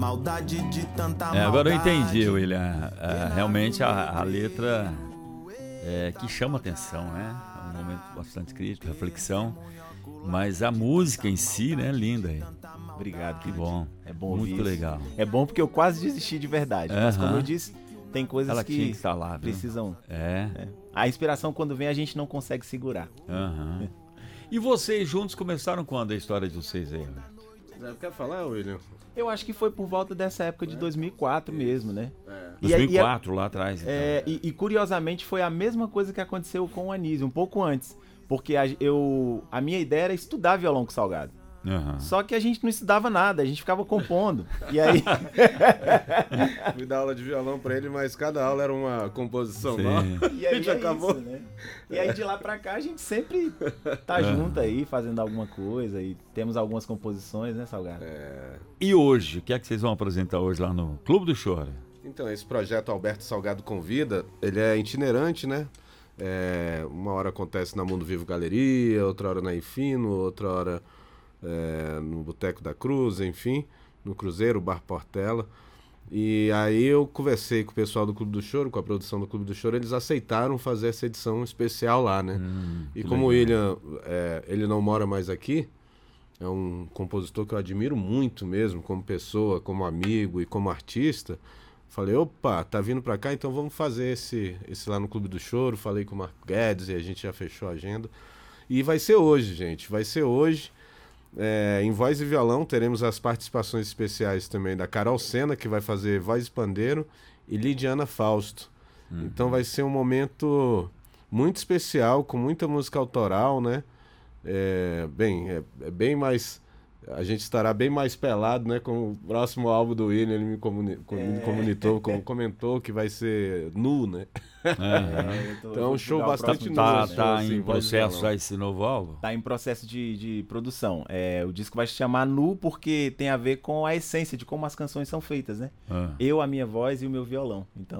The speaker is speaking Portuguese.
Maldade de tanta Agora eu maldade. entendi, William. Realmente a letra que chama atenção, né? É um momento bastante crítico, reflexão. Mas a música em si, né, linda aí. Obrigado, Que bom. É bom Muito ouvir isso. legal. É bom porque eu quase desisti de verdade. Mas como eu disse, tem coisas Ela tinha que que estar lá, viu? precisam. É. A inspiração, quando vem, a gente não consegue segurar. E vocês juntos começaram quando a história de vocês aí? Quer falar, William? Eu acho que foi por volta dessa época de 2004 mesmo, né? 2004, lá atrás. Então. E curiosamente foi a mesma coisa que aconteceu com o Anísio, um pouco antes. Porque a minha ideia era estudar violão com o Salgado. Só que a gente não estudava nada, a gente ficava compondo. E aí... Fui dar aula de violão pra ele, mas cada aula era uma composição Sim. nova. E aí a gente acabou. isso, né? E aí de lá pra cá a gente sempre tá junto aí, fazendo alguma coisa. E temos algumas composições, né, Salgado? E hoje, o que é que vocês vão apresentar hoje lá no Clube do Choro? Então, esse projeto Alberto Salgado Convida, ele é itinerante, né? Uma hora acontece na Mundo Vivo Galeria, outra hora na Infino, outra hora no Boteco da Cruz, enfim, no Cruzeiro, Bar Portela. E aí eu conversei com o pessoal do Clube do Choro, com a produção do Clube do Choro, eles aceitaram fazer essa edição especial lá, né? E como o William, ele não mora mais aqui, é um compositor que eu admiro muito mesmo, como pessoa, como amigo e como artista. Falei, opa, tá vindo pra cá, então vamos fazer esse lá no Clube do Choro. Falei com o Marco Guedes e a gente já fechou a agenda. E vai ser hoje, gente, vai ser hoje. Em voz e violão teremos as participações especiais também da Carol Sena, que vai fazer voz e pandeiro, e Lidiana Fausto. Então vai ser um momento muito especial, com muita música autoral, né? É bem mais... A gente estará bem mais pelado, né? Com o próximo álbum do William, ele me comentou que vai ser nu, né? Então é um show bastante nu. Tá em processo já esse novo álbum? Tá em processo de produção. O disco vai se chamar Nu porque tem a ver com a essência de como as canções são feitas, né? Eu, a minha voz e o meu violão. Então